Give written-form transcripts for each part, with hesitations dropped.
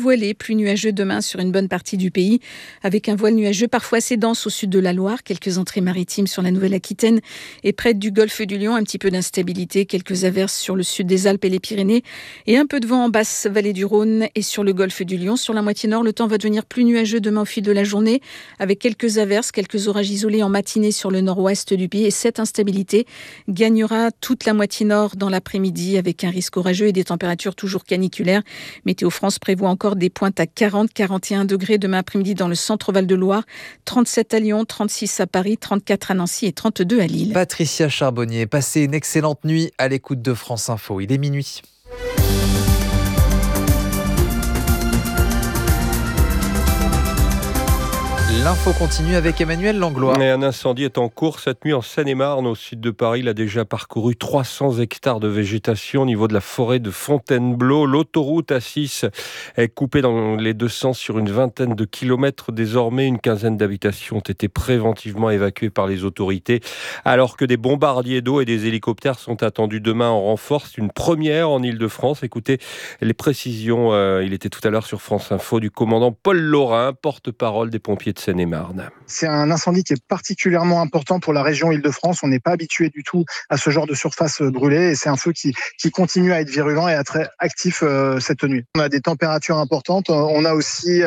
voilé, plus nuageux demain sur une bonne partie du pays, avec un voile nuageux parfois assez dense au sud de la Loire, quelques entrées maritimes sur la Nouvelle-Aquitaine et près du golfe du Lion, un petit peu d'instabilité, quelques averses sur le sud des Alpes et les Pyrénées et un peu de vent en basse vallée du Rhône et sur le golfe du Lion. Sur la moitié nord, le temps va devenir plus nuageux demain au fil de la journée, avec quelques averses, quelques orages isolés en matinée sur le nord-ouest du pays, et cette instabilité gagnera toute la moitié nord dans l'après-midi avec un risque orageux et des températures toujours caniculaires. Météo France prévoit encore des pointes à 40-41 degrés demain après-midi dans le centre Val-de-Loire, 37 à Lyon, 36 à Paris, 34 à Nancy et 32 à Lille. Patricia Charbonnier, passez une excellente nuit à l'écoute de France Info. Il est minuit. L'info continue avec Emmanuel Langlois. Et un incendie est en cours cette nuit en Seine-et-Marne, au sud de Paris. Il a déjà parcouru 300 hectares de végétation au niveau de la forêt de Fontainebleau. L'autoroute A6 est coupée dans les deux sens sur une vingtaine de kilomètres. Désormais, une quinzaine d'habitations ont été préventivement évacuées par les autorités, alors que des bombardiers d'eau et des hélicoptères sont attendus demain en renfort. C'est une première en Île-de-France. Écoutez les précisions, il était tout à l'heure sur France Info, du commandant Paul Laurin, porte-parole des pompiers de Seine-et-Marne. C'est un incendie qui est particulièrement important pour la région Île-de-France. On n'est pas habitué du tout à ce genre de surface brûlée et c'est un feu qui continue à être virulent et à être actif cette nuit. On a des températures importantes, on a aussi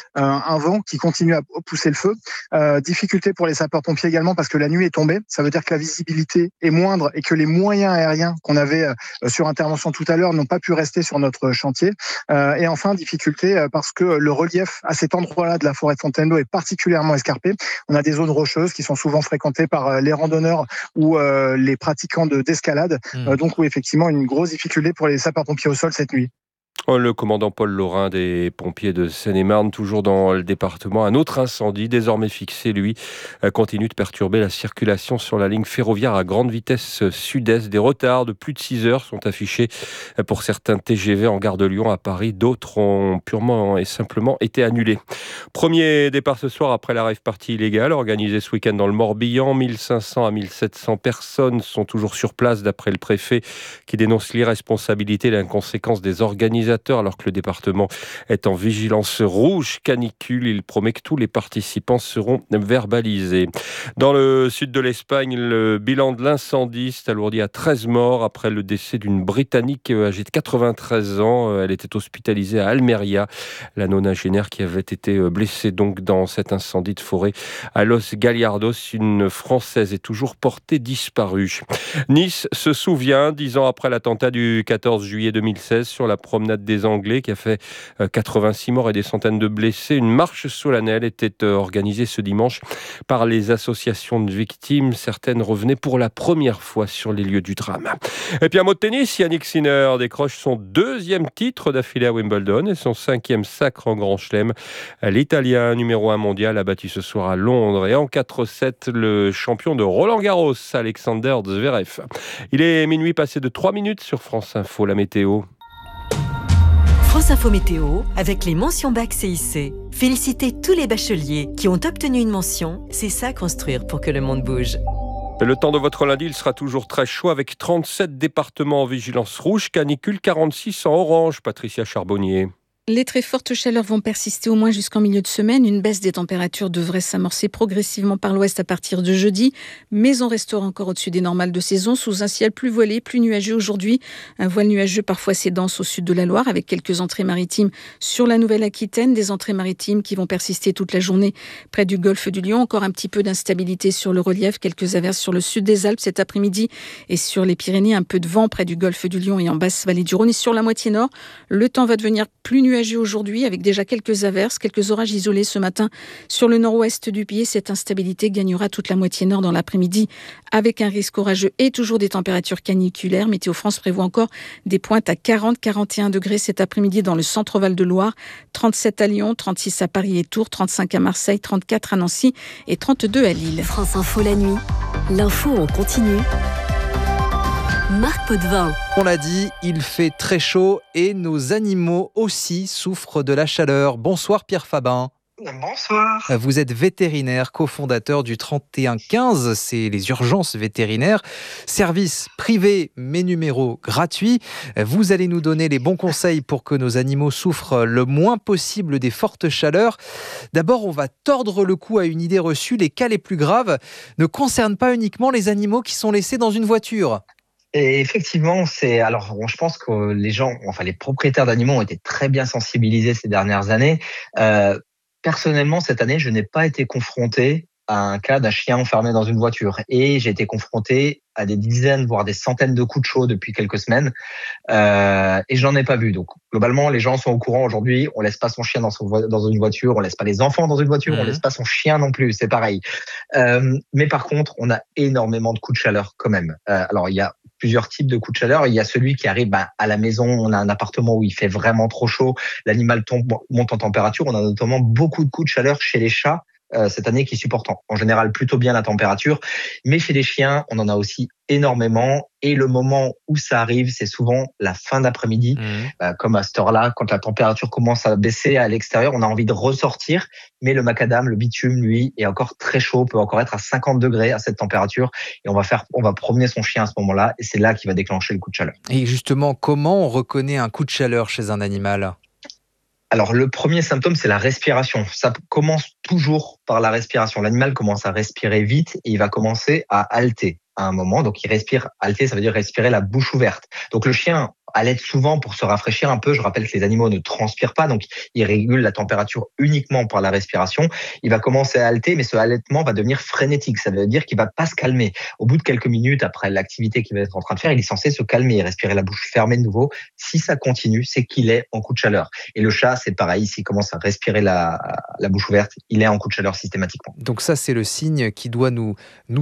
un vent qui continue à pousser le feu. Difficulté pour les sapeurs-pompiers également parce que la nuit est tombée. Ça veut dire que la visibilité est moindre et que les moyens aériens qu'on avait sur intervention tout à l'heure n'ont pas pu rester sur notre chantier. Et enfin, difficulté parce que le relief à cet endroit-là de la forêt de Fontainebleau est particulièrement escarpé. On a des zones rocheuses qui sont souvent fréquentées par les randonneurs ou les pratiquants d'escalade. Donc, oui, effectivement, une grosse difficulté pour les sapeurs-pompiers au sol cette nuit. Le commandant Paul Laurin des pompiers de Seine-et-Marne, toujours dans le département. Un autre incendie, désormais fixé, lui, continue de perturber la circulation sur la ligne ferroviaire à grande vitesse sud-est. Des retards de plus de 6 heures sont affichés pour certains TGV en gare de Lyon à Paris. D'autres ont purement et simplement été annulés. Premier départ ce soir après la rave party illégale organisée ce week-end dans le Morbihan. 1500 à 1700 personnes sont toujours sur place d'après le préfet qui dénonce l'irresponsabilité et l'inconséquence des organisateurs alors que le département est en vigilance rouge canicule. Il promet que tous les participants seront verbalisés. Dans le sud de l'Espagne, le bilan de l'incendie s'est alourdi à 13 morts après le décès d'une Britannique âgée de 93 ans. Elle était hospitalisée à Almeria. La nonagénaire qui avait été blessée donc dans cet incendie de forêt à Los Gallardos. Une Française est toujours portée disparue. Nice se souvient, 10 ans après l'attentat du 14 juillet 2016 sur la promenade des Anglais qui a fait 86 morts et des centaines de blessés. Une marche solennelle était organisée ce dimanche par les associations de victimes. Certaines revenaient pour la première fois sur les lieux du drame. Et puis un mot de tennis, Yannick Sinner décroche son 2e titre d'affilée à Wimbledon et son 5e sacre en Grand Chelem. L'Italien numéro 1 mondial a battu ce soir à Londres et en 4-7 le champion de Roland-Garros, Alexander Zverev. Il est minuit passé de 3 minutes sur France Info, la météo. France Info Météo, avec les mentions bac CIC. Félicitez tous les bacheliers qui ont obtenu une mention. C'est ça construire pour que le monde bouge. Le temps de votre lundi, il sera toujours très chaud avec 37 départements en vigilance rouge, canicule 46 en orange. Patricia Charbonnier. Les très fortes chaleurs vont persister au moins jusqu'en milieu de semaine. Une baisse des températures devrait s'amorcer progressivement par l'ouest à partir de jeudi, mais on restera encore au-dessus des normales de saison, sous un ciel plus voilé, plus nuageux aujourd'hui. Un voile nuageux parfois assez dense au sud de la Loire, avec quelques entrées maritimes sur la Nouvelle-Aquitaine, des entrées maritimes qui vont persister toute la journée près du golfe du Lion. Encore un petit peu d'instabilité sur le relief, quelques averses sur le sud des Alpes cet après-midi et sur les Pyrénées, un peu de vent près du golfe du Lion et en basse vallée du Rhône. Et sur la moitié nord, le temps va devenir plus nuageux aujourd'hui avec déjà quelques averses, quelques orages isolés ce matin sur le nord-ouest du pays. Cette instabilité gagnera toute la moitié nord dans l'après-midi avec un risque orageux et toujours des températures caniculaires. Météo France prévoit encore des pointes à 40-41 degrés cet après-midi dans le centre Val-de-Loire, 37 à Lyon, 36 à Paris et Tours, 35 à Marseille, 34 à Nancy et 32 à Lille. France Info la nuit, l'info en continu. Marc Potvin. On l'a dit, il fait très chaud et nos animaux aussi souffrent de la chaleur. Bonsoir Pierre Fabin. Bonsoir. Vous êtes vétérinaire, cofondateur du 3115, c'est les urgences vétérinaires. Service privé, mais numéro gratuit. Vous allez nous donner les bons conseils pour que nos animaux souffrent le moins possible des fortes chaleurs. D'abord, on va tordre le cou à une idée reçue. Les cas les plus graves ne concernent pas uniquement les animaux qui sont laissés dans une voiture. Et effectivement, je pense que les propriétaires d'animaux ont été très bien sensibilisés ces dernières années. Personnellement, cette année, je n'ai pas été confronté à un cas d'un chien enfermé dans une voiture. Et j'ai été confronté à des dizaines, voire des centaines de coups de chaud depuis quelques semaines. Et je n'en ai pas vu. Donc, globalement, les gens sont au courant aujourd'hui. On laisse pas son chien dans une voiture. On laisse pas les enfants dans une voiture. On laisse pas son chien non plus. C'est pareil. Mais par contre, on a énormément de coups de chaleur quand même. Alors, il y a plusieurs types de coups de chaleur. Il y a celui qui arrive à la maison. On a un appartement où il fait vraiment trop chaud. L'animal monte en température. On a notamment beaucoup de coups de chaleur chez les chats cette année qui supportent en général plutôt bien la température. Mais chez les chiens, on en a aussi énormément. Et le moment où ça arrive, c'est souvent la fin d'après-midi. Comme à cette heure-là, quand la température commence à baisser à l'extérieur, on a envie de ressortir. Mais le macadam, le bitume, lui, est encore très chaud, peut encore être à 50 degrés à cette température. Et on va promener son chien à ce moment-là. Et c'est là qu'il va déclencher le coup de chaleur. Et justement, comment on reconnaît un coup de chaleur chez un animal ? Alors, le premier symptôme, c'est la respiration. Ça commence toujours par la respiration. L'animal commence à respirer vite et il va commencer à halter à un moment. Donc, il respire. Halter, ça veut dire respirer la bouche ouverte. Donc, le chien halète souvent pour se rafraîchir un peu. Je rappelle que les animaux ne transpirent pas, donc ils régulent la température uniquement par la respiration. Il va commencer à halter, mais ce halètement va devenir frénétique. Ça veut dire qu'il va pas se calmer. Au bout de quelques minutes, après l'activité qu'il va être en train de faire, il est censé se calmer et respirer la bouche fermée de nouveau. Si ça continue, c'est qu'il est en coup de chaleur. Et le chat, c'est pareil. S'il commence à respirer la bouche ouverte, il est en coup de chaleur systématiquement. Donc ça, c'est le signe qui doit nous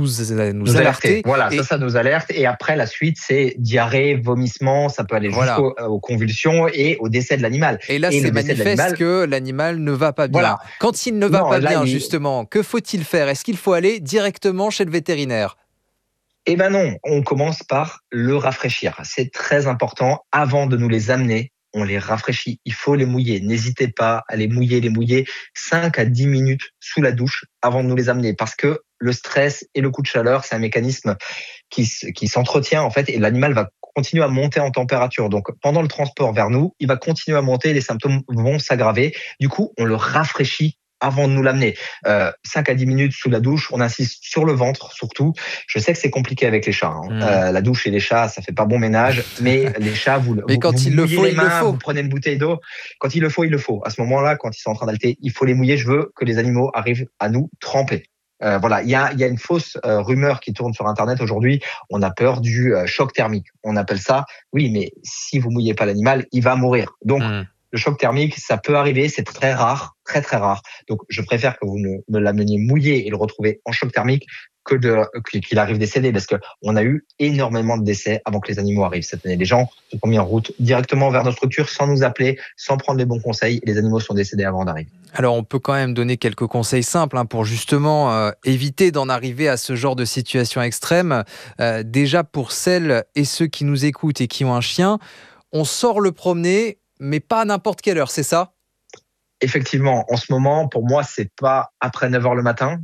alerter. Voilà, ça nous alerte. Et après, la suite, c'est diarrhée, vomissement. Ça peut aller jusqu'aux convulsions et au décès de l'animal. Et là, c'est manifeste que l'animal ne va pas bien. Voilà. Quand il ne va pas bien, justement, que faut-il faire ? Est-ce qu'il faut aller directement chez le vétérinaire ? Eh ben non, on commence par le rafraîchir. C'est très important. Avant de nous les amener, on les rafraîchit. Il faut les mouiller. N'hésitez pas à les mouiller 5 à 10 minutes sous la douche avant de nous les amener. Parce que le stress et le coup de chaleur, c'est un mécanisme qui s'entretient en fait, et l'animal va continuer à monter en température. Donc pendant le transport vers nous, il va continuer à monter, les symptômes vont s'aggraver. Du coup, on le rafraîchit avant de nous l'amener. 5 à 10 minutes sous la douche, on insiste sur le ventre surtout. Je sais que c'est compliqué avec les chats. La douche et les chats, ça fait pas bon ménage, mais les chats, quand il le faut, il le faut. Vous prenez une bouteille d'eau. Quand il le faut, il le faut. À ce moment-là, quand ils sont en train d'halter, il faut les mouiller. Je veux que les animaux arrivent à nous tremper. Voilà, il y a une fausse rumeur qui tourne sur Internet aujourd'hui. On a peur du choc thermique. On appelle ça, oui, mais si vous mouillez pas l'animal, il va mourir. Donc, le choc thermique, ça peut arriver, c'est très rare, très très rare. Donc, je préfère que vous me l'ameniez mouillé et le retrouver en choc thermique qu'il arrive décédé, parce que on a eu énormément de décès avant que les animaux arrivent cette année. Les gens se sont mis en route directement vers nos structures sans nous appeler, sans prendre les bons conseils, et les animaux sont décédés avant d'arriver. Alors, on peut quand même donner quelques conseils simples pour justement éviter d'en arriver à ce genre de situation extrême. Déjà, pour celles et ceux qui nous écoutent et qui ont un chien, on sort le promener, mais pas à n'importe quelle heure, c'est ça ? Effectivement, en ce moment, pour moi, c'est pas après 9h le matin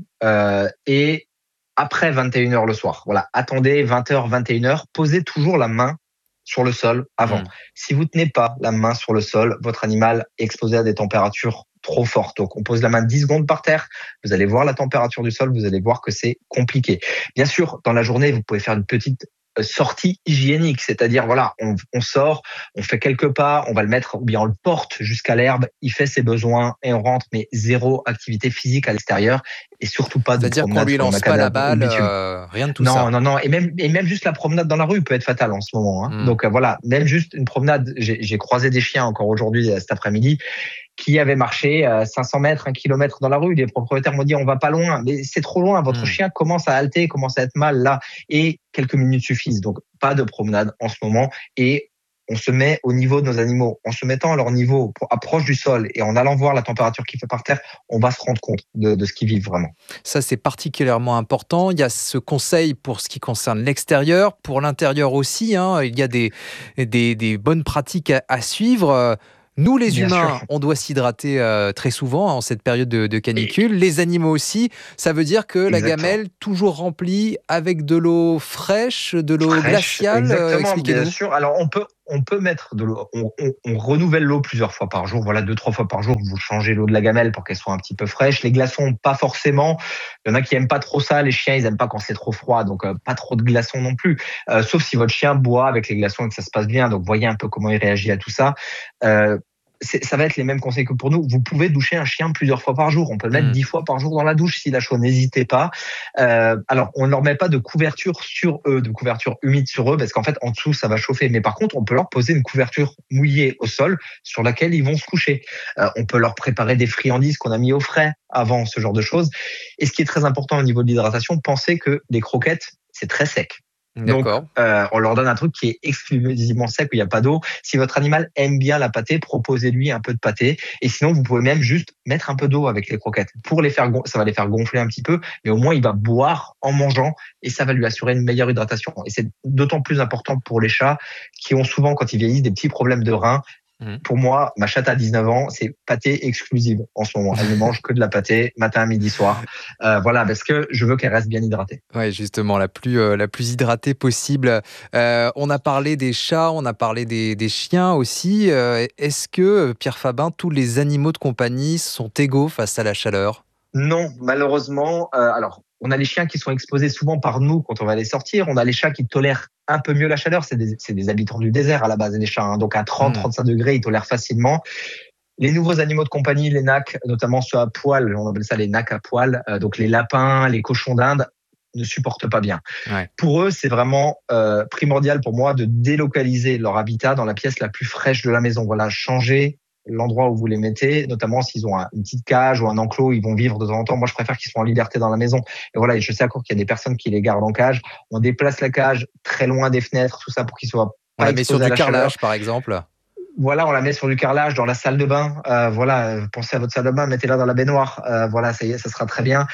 et après 21h le soir. Voilà, attendez 20h, 21h, posez toujours la main sur le sol avant. Si vous tenez pas la main sur le sol, votre animal est exposé à des températures trop fortes. Donc, on pose la main 10 secondes par terre, vous allez voir la température du sol, vous allez voir que c'est compliqué. Bien sûr, dans la journée, vous pouvez faire une petite sortie hygiénique, c'est-à-dire voilà, on sort, on fait quelques pas, on va le mettre, ou bien on le porte jusqu'à l'herbe, il fait ses besoins et on rentre, mais zéro activité physique à l'extérieur et surtout pas de promenade. C'est-à-dire qu'on lui lance pas la balle, rien de tout ça. Non, et même juste la promenade dans la rue peut être fatale en ce moment. Donc voilà, même juste une promenade, j'ai croisé des chiens encore aujourd'hui, cet après-midi, qui avait marché 500 mètres, 1 kilomètre dans la rue. Les propriétaires m'ont dit, on va pas loin, mais c'est trop loin. Votre chien commence à halter, commence à être mal là. Et quelques minutes suffisent. Donc, pas de promenade en ce moment. Et on se met au niveau de nos animaux. En se mettant à leur niveau, approche du sol et en allant voir la température qu'il fait par terre, on va se rendre compte de ce qu'ils vivent vraiment. Ça, c'est particulièrement important. Il y a ce conseil pour ce qui concerne l'extérieur. Pour l'intérieur aussi, il y a des bonnes pratiques à suivre. Nous, les Bien humains, sûr. on doit s'hydrater très souvent en cette période de canicule. Les animaux aussi. Ça veut dire que la Exactement. gamelle, toujours remplie avec de l'eau fraîche, de l'eau Fraîche, glaciale. exactement, bien Expliquez-nous. sûr. Alors on peut mettre de l'eau, on renouvelle l'eau plusieurs fois par jour. Voilà, 2-3 fois par jour, vous changez l'eau de la gamelle pour qu'elle soit un petit peu fraîche. Les glaçons, pas forcément. Il y en a qui aiment pas trop ça. Les chiens, ils aiment pas quand c'est trop froid, donc pas trop de glaçons non plus. Sauf si votre chien boit avec les glaçons et que ça se passe bien. Donc voyez un peu comment il réagit à tout ça. Euh, ça va être les mêmes conseils que pour nous. Vous pouvez doucher un chien plusieurs fois par jour. On peut le mettre 10 fois par jour dans la douche s'il a chaud. N'hésitez pas. Alors, on ne leur met pas de couverture sur eux, de couverture humide sur eux, parce qu'en fait, en dessous, ça va chauffer. Mais par contre, on peut leur poser une couverture mouillée au sol sur laquelle ils vont se coucher. On peut leur préparer des friandises qu'on a mis au frais avant, ce genre de choses. Et ce qui est très important au niveau de l'hydratation, pensez que les croquettes, c'est très sec. Donc, D'accord. on leur donne un truc qui est exclusivement sec, où il n'y a pas d'eau. Si votre animal aime bien la pâtée, proposez-lui un peu de pâtée. Et sinon, vous pouvez même juste mettre un peu d'eau avec les croquettes. Pour les faire, ça va les faire gonfler un petit peu, mais au moins, il va boire en mangeant et ça va lui assurer une meilleure hydratation. Et c'est d'autant plus important pour les chats qui ont souvent, quand ils vieillissent, des petits problèmes de reins. Pour moi, ma chatte a 19 ans, c'est pâtée exclusive en ce moment. Elle ne mange que de la pâtée, matin, midi, soir. Voilà, parce que je veux qu'elle reste bien hydratée. Oui, justement, la plus hydratée possible. On a parlé des chats, on a parlé des chiens aussi. Est-ce que, Pierre Fabin, tous les animaux de compagnie sont égaux face à la chaleur ? Non, malheureusement. Alors, on a les chiens qui sont exposés souvent par nous quand on va les sortir. On a les chats qui tolèrent un peu mieux la chaleur. C'est des habitants du désert à la base, les chats. Hein. Donc, à 30-35 degrés, ils tolèrent facilement. Les nouveaux animaux de compagnie, les nacs, notamment ceux à poil, on appelle ça les nacs à poil, donc les lapins, les cochons d'Inde, ne supportent pas bien. Ouais. Pour eux, c'est vraiment primordial pour moi de délocaliser leur habitat dans la pièce la plus fraîche de la maison. Voilà, changer l'endroit où vous les mettez, notamment s'ils ont une petite cage ou un enclos, ils vont vivre de temps en temps. Moi, je préfère qu'ils soient en liberté dans la maison. Et voilà, et je sais encore qu'il y a des personnes qui les gardent en cage. On déplace la cage très loin des fenêtres, tout ça pour qu'ils soient On pas la met sur exposés à du la carrelage, chaleur. par exemple. Voilà, on la met sur du carrelage dans la salle de bain. Pensez à votre salle de bain, mettez-la dans la baignoire. Voilà, ça y est, ça sera très bien.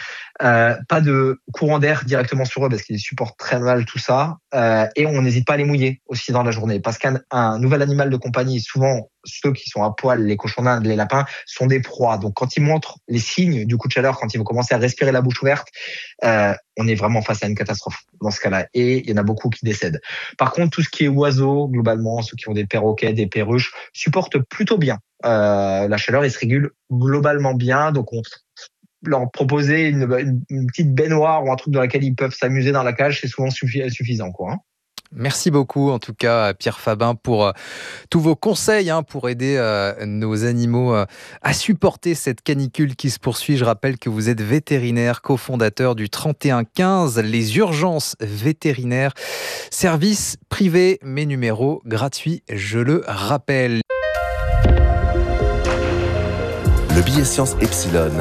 Pas de courant d'air directement sur eux parce qu'ils supportent très mal tout ça. Et on n'hésite pas à les mouiller aussi dans la journée parce qu'un nouvel animal de compagnie, souvent ceux qui sont à poil, les cochons d'Inde, les lapins, sont des proies. Donc quand ils montrent les signes du coup de chaleur, quand ils vont commencer à respirer la bouche ouverte, on est vraiment face à une catastrophe dans ce cas-là. Et il y en a beaucoup qui décèdent. Par contre, tout ce qui est oiseaux, globalement, ceux qui ont des perroquets, des perruches, supportent plutôt bien la chaleur et se régulent globalement bien. Donc on leur proposer une petite baignoire ou un truc dans laquelle ils peuvent s'amuser dans la cage, c'est souvent suffisant, quoi. Merci beaucoup, en tout cas, Pierre Fabin, pour tous vos conseils pour aider nos animaux à supporter cette canicule qui se poursuit. Je rappelle que vous êtes vétérinaire, cofondateur du 3115, les urgences vétérinaires, service privé, mais numéro gratuit, je le rappelle. Le billet science Epsilon.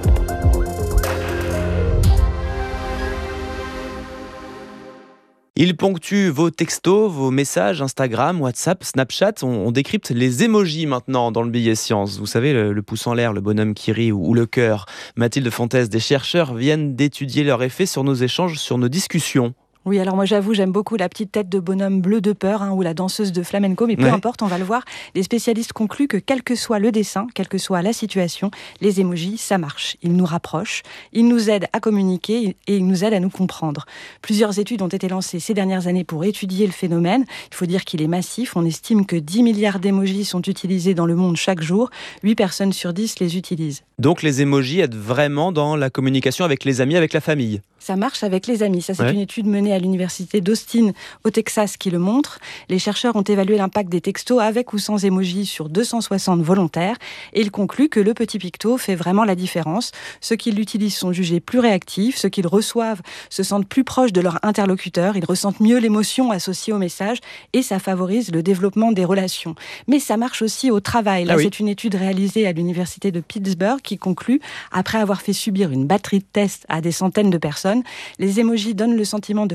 Il ponctue vos textos, vos messages, Instagram, WhatsApp, Snapchat. On décrypte les emojis maintenant dans le billet science. Vous savez, le pouce en l'air, le bonhomme qui rit ou le cœur. Mathilde Fontaise, des chercheurs viennent d'étudier leur effet sur nos échanges, sur nos discussions. Oui, alors moi j'avoue, j'aime beaucoup la petite tête de bonhomme bleu de peur ou la danseuse de flamenco, mais peu importe, on va le voir. Les spécialistes concluent que quel que soit le dessin, quelle que soit la situation, les emojis, ça marche. Ils nous rapprochent, ils nous aident à communiquer et ils nous aident à nous comprendre. Plusieurs études ont été lancées ces dernières années pour étudier le phénomène. Il faut dire qu'il est massif. On estime que 10 milliards d'emojis sont utilisés dans le monde chaque jour. 8 personnes sur 10 les utilisent. Donc les emojis aident vraiment dans la communication avec les amis, avec la famille. Ça marche avec les amis. Ça, c'est une étude menée à l'université d'Austin, au Texas, qui le montre. Les chercheurs ont évalué l'impact des textos avec ou sans émojis sur 260 volontaires et ils concluent que le petit picto fait vraiment la différence. Ceux qui l'utilisent sont jugés plus réactifs, ceux qui le reçoivent se sentent plus proches de leur interlocuteur, ils ressentent mieux l'émotion associée au message et ça favorise le développement des relations. Mais ça marche aussi au travail. Là, c'est une étude réalisée à l'université de Pittsburgh qui conclut, après avoir fait subir une batterie de tests à des centaines de personnes, les emojis donnent le sentiment de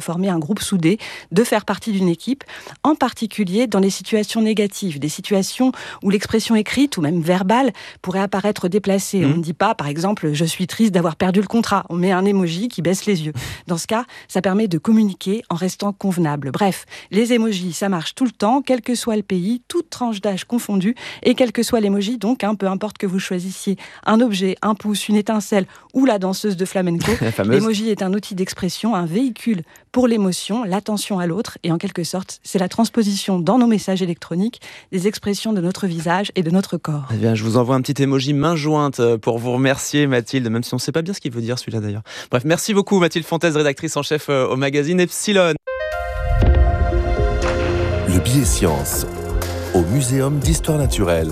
former un groupe soudé, de faire partie d'une équipe, en particulier dans les situations négatives, des situations où l'expression écrite ou même verbale pourrait apparaître déplacée. On ne dit pas, par exemple, « je suis triste d'avoir perdu le contrat ». On met un emoji qui baisse les yeux. Dans ce cas, ça permet de communiquer en restant convenable. Bref, les emojis, ça marche tout le temps, quel que soit le pays, toute tranche d'âge confondue, et quel que soit l'emoji, donc, peu importe que vous choisissiez un objet, un pouce, une étincelle ou la danseuse de flamenco, l'emoji est un outil d'expression, un véhicule pour l'émotion, l'attention à l'autre, et en quelque sorte, c'est la transposition dans nos messages électroniques des expressions de notre visage et de notre corps. Eh bien, je vous envoie un petit emoji main jointe pour vous remercier, Mathilde, même si on ne sait pas bien ce qu'il veut dire celui-là d'ailleurs. Bref, merci beaucoup Mathilde Fontaise, rédactrice en chef au magazine Epsilon. Le billet science au Muséum d'Histoire Naturelle.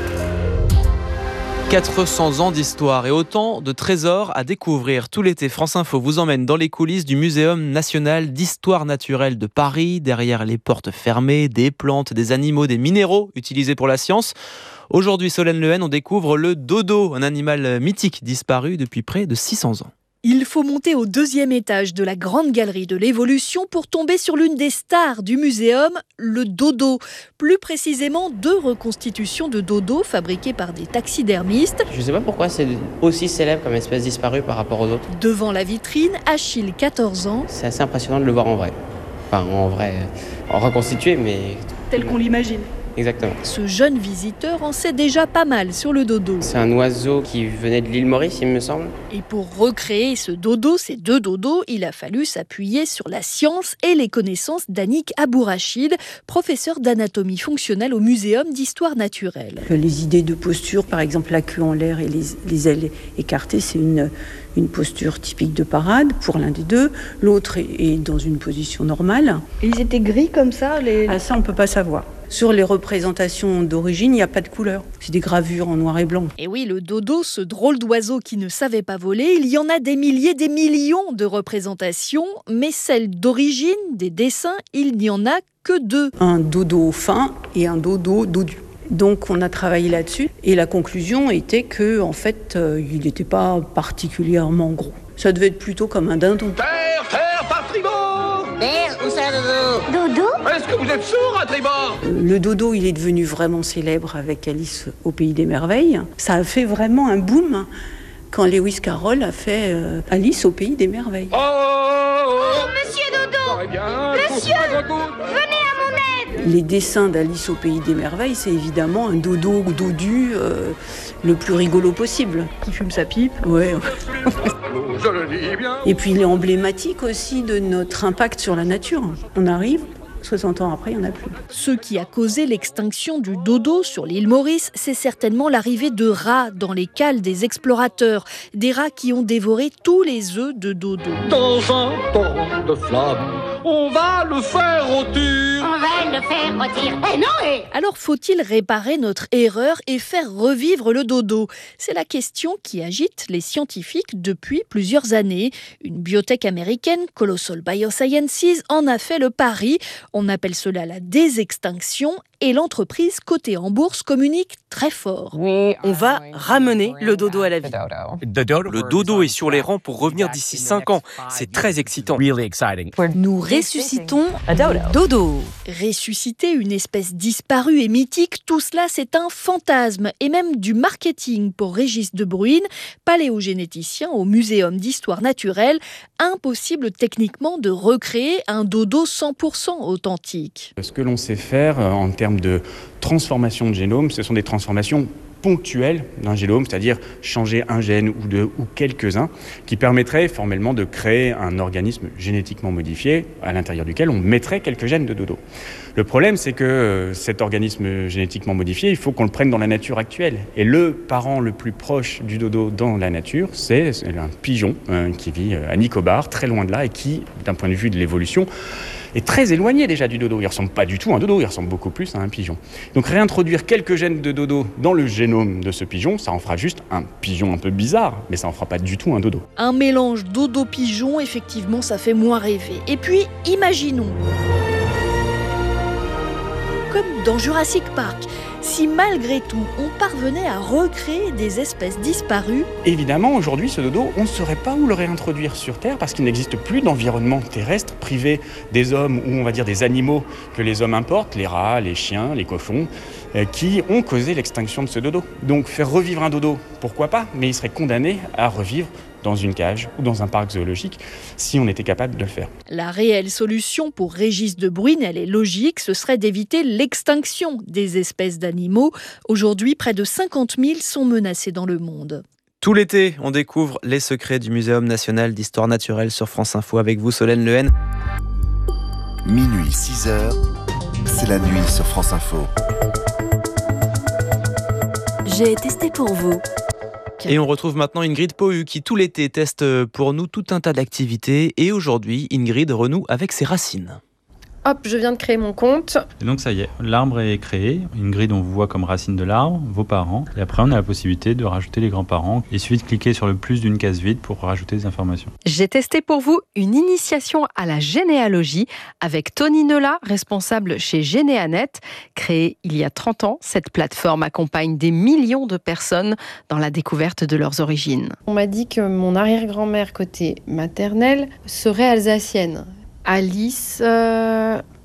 400 ans d'histoire et autant de trésors à découvrir. Tout l'été, France Info vous emmène dans les coulisses du Muséum national d'histoire naturelle de Paris. Derrière les portes fermées, des plantes, des animaux, des minéraux utilisés pour la science. Aujourd'hui, Solène Lehen, on découvre le dodo, un animal mythique disparu depuis près de 600 ans. Il faut monter au 2e étage de la grande galerie de l'évolution pour tomber sur l'une des stars du muséum, le dodo. Plus précisément, 2 reconstitutions de dodo fabriquées par des taxidermistes. Je ne sais pas pourquoi c'est aussi célèbre comme espèce disparue par rapport aux autres. Devant la vitrine, Achille, 14 ans. C'est assez impressionnant de le voir en vrai. Enfin, en vrai, en reconstitué, mais... Tel qu'on l'imagine. Exactement. Ce jeune visiteur en sait déjà pas mal sur le dodo. C'est un oiseau qui venait de l'île Maurice, il me semble. Et pour recréer ce dodo, ces 2 dodos, il a fallu s'appuyer sur la science et les connaissances d'Annick Abourachid, professeur d'anatomie fonctionnelle au Muséum d'histoire naturelle. Les idées de posture, par exemple la queue en l'air et les ailes écartées, c'est une posture typique de parade pour l'un des 2. L'autre est dans une position normale. Ils étaient gris comme ça Ça, on ne peut pas savoir. Sur les représentations d'origine, il n'y a pas de couleur. C'est des gravures en noir et blanc. Et oui, le dodo, ce drôle d'oiseau qui ne savait pas voler, il y en a des milliers, des millions de représentations, mais celles d'origine, des dessins, il n'y en a que 2. Un dodo fin et un dodo dodu. Donc on a travaillé là-dessus et la conclusion était que en fait, il n'était pas particulièrement gros. Ça devait être plutôt comme un dindon. Terre, par tribord! Terre, où ça, dodo? Dodo? Est-ce que vous êtes sourd à tribord? Le dodo, il est devenu vraiment célèbre avec Alice au Pays des Merveilles. Ça a fait vraiment un boom quand Lewis Carroll a fait Alice au Pays des Merveilles. Oh, monsieur Dodo! Monsieur, venez à mon aide! Les dessins d'Alice au Pays des Merveilles, c'est évidemment un dodo dodu le plus rigolo possible. Qui fume sa pipe. Ouais. Je le dis bien. Et puis il est emblématique aussi de notre impact sur la nature. On arrive, 60 ans après, il n'y en a plus. Ce qui a causé l'extinction du dodo sur l'île Maurice, c'est certainement l'arrivée de rats dans les cales des explorateurs. Des rats qui ont dévoré tous les œufs de dodo. Dans un temps de flamme, on va le faire rôtir. On va le faire rôtir. Eh non, Alors faut-il réparer notre erreur et faire revivre le dodo? C'est la question qui agite les scientifiques depuis plusieurs années. Une biotech américaine, Colossal Biosciences, en a fait le pari. On appelle cela la désextinction et l'entreprise cotée en bourse communique très fort. On va ramener le dodo à la vie. Le dodo est sur les rangs pour revenir d'ici 5 ans. C'est très excitant. Nous ressuscitons dodo. Ressusciter une espèce disparue et mythique, tout cela c'est un fantasme et même du marketing pour Régis de Bruyne, paléogénéticien au Muséum d'histoire naturelle. Impossible techniquement de recréer un dodo 100% authentique. Ce que l'on sait faire en termes de transformation de génome, ce sont des transformations ponctuelles d'un génome, c'est-à-dire changer un gène ou deux ou quelques-uns, qui permettraient formellement de créer un organisme génétiquement modifié à l'intérieur duquel on mettrait quelques gènes de dodo. Le problème, c'est que cet organisme génétiquement modifié, il faut qu'on le prenne dans la nature actuelle. Et le parent le plus proche du dodo dans la nature, c'est un pigeon qui vit à Nicobar, très loin de là, et qui, d'un point de vue de l'évolution, est très éloigné déjà du dodo. Il ne ressemble pas du tout à un dodo, il ressemble beaucoup plus à un pigeon. Donc réintroduire quelques gènes de dodo dans le génome de ce pigeon, ça en fera juste un pigeon un peu bizarre, mais ça en fera pas du tout un dodo. Un mélange dodo-pigeon, effectivement, ça fait moins rêver. Et puis, imaginons comme dans Jurassic Park. Si malgré tout, on parvenait à recréer des espèces disparues... Évidemment, aujourd'hui, ce dodo, on ne saurait pas où le réintroduire sur Terre parce qu'il n'existe plus d'environnement terrestre privé des hommes ou on va dire des animaux que les hommes importent, les rats, les chiens, les cochons, qui ont causé l'extinction de ce dodo. Donc faire revivre un dodo, pourquoi pas, mais il serait condamné à revivre dans une cage ou dans un parc zoologique si on était capable de le faire. La réelle solution pour Régis de Bruyne, elle est logique, ce serait d'éviter l'extinction des espèces d'animaux. Aujourd'hui, près de 50 000 sont menacés dans le monde. Tout l'été, on découvre les secrets du Muséum national d'histoire naturelle sur France Info avec vous, Solène Lehen. Minuit, 6h, c'est la nuit sur France Info. J'ai testé pour vous. Et on retrouve maintenant Ingrid Pohu qui tout l'été teste pour nous tout un tas d'activités. Et aujourd'hui, Ingrid renoue avec ses racines. Hop, je viens de créer mon compte. Et donc ça y est, l'arbre est créé. Ingrid, on vous voit comme racine de l'arbre, vos parents. Et après, on a la possibilité de rajouter les grands-parents. Il suffit de cliquer sur le plus d'une case vide pour rajouter des informations. J'ai testé pour vous une initiation à la généalogie avec Tony Nola, responsable chez Généanet. Créée il y a 30 ans, cette plateforme accompagne des millions de personnes dans la découverte de leurs origines. On m'a dit que mon arrière-grand-mère côté maternel serait alsacienne. Alice comment ?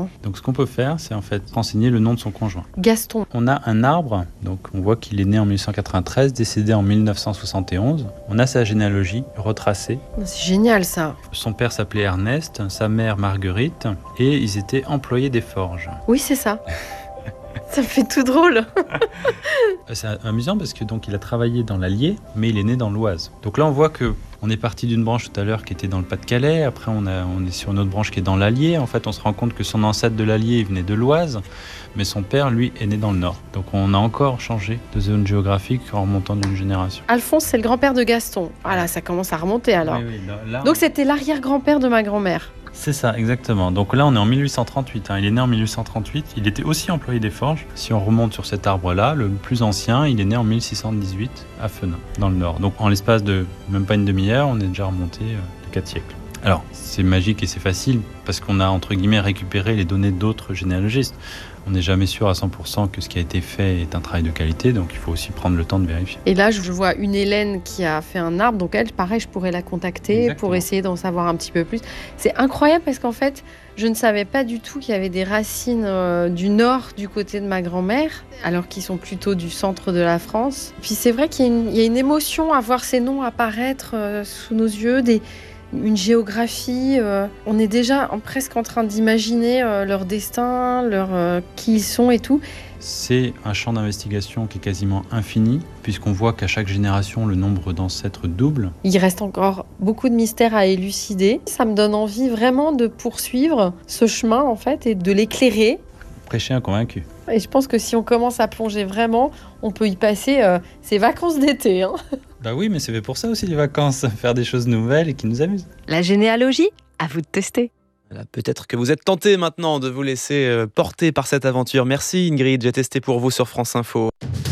Donc ce qu'on peut faire, c'est en fait renseigner le nom de son conjoint. Gaston. On a un arbre, donc on voit qu'il est né en 1893, décédé en 1971. On a sa généalogie retracée. C'est génial ça. Son père s'appelait Ernest, sa mère Marguerite, et ils étaient employés des forges. Oui, c'est ça. Ça me fait tout drôle. C'est amusant parce que donc il a travaillé dans l'Allier, mais il est né dans l'Oise. Donc là, on voit que on est parti d'une branche tout à l'heure qui était dans le Pas-de-Calais. Après, on est sur une autre branche qui est dans l'Allier. En fait, on se rend compte que son ancêtre de l'Allier il venait de l'Oise, mais son père, lui, est né dans le Nord. Donc on a encore changé de zone géographique en remontant d'une génération. Alphonse, c'est le grand-père de Gaston. Voilà, ça commence à remonter alors. Oui, là, donc c'était l'arrière-grand-père de ma grand-mère. C'est ça, exactement. Donc là, on est en 1838. Il est né en 1838. Il était aussi employé des forges. Si on remonte sur cet arbre-là, le plus ancien, il est né en 1618 à Fenin, dans le Nord. Donc en l'espace de même pas une demi-heure, on est déjà remonté de 4 siècles. Alors, c'est magique et c'est facile parce qu'on a, entre guillemets, récupéré les données d'autres généalogistes. On n'est jamais sûr à 100% que ce qui a été fait est un travail de qualité, donc il faut aussi prendre le temps de vérifier. Et là, je vois une Hélène qui a fait un arbre, donc elle, pareil, je pourrais la contacter. Exactement. Pour essayer d'en savoir un petit peu plus. C'est incroyable parce qu'en fait, je ne savais pas du tout qu'il y avait des racines du nord du côté de ma grand-mère, alors qu'ils sont plutôt du centre de la France. Puis c'est vrai qu'il y a une émotion à voir ces noms apparaître sous nos yeux, une géographie, on est déjà presque en train d'imaginer leur destin, qui ils sont et tout. C'est un champ d'investigation qui est quasiment infini, puisqu'on voit qu'à chaque génération, le nombre d'ancêtres double. Il reste encore beaucoup de mystères à élucider. Ça me donne envie vraiment de poursuivre ce chemin, en fait, et de l'éclairer. Prêcher un convaincu. Et je pense que si on commence à plonger vraiment, on peut y passer ses vacances d'été. Hein. Bah oui, mais c'est fait pour ça aussi les vacances, faire des choses nouvelles et qui nous amusent. La généalogie, à vous de tester. Voilà, peut-être que vous êtes tenté maintenant de vous laisser porter par cette aventure. Merci Ingrid, j'ai testé pour vous sur France Info.